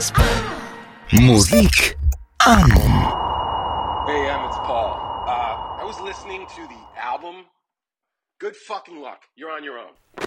Musik an. Hey, it's Paul. I was listening to the album. Good fucking luck. You're on your own.